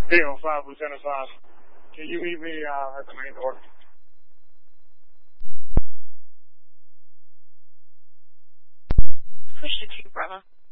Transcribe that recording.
305, Lieutenant 5. Can you meet me at the main door? Push to 2, Bravo.